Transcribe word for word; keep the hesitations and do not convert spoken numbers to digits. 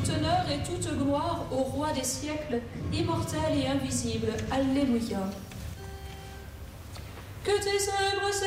tout honneur et toute gloire au roi des siècles, immortel et invisible. Alléluia. Que tes œuvres